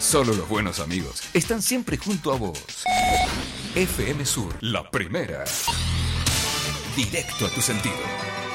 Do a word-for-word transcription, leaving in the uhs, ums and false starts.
Solo los buenos amigos están siempre junto a vos. F M Sur, la primera. Directo a tu sentido.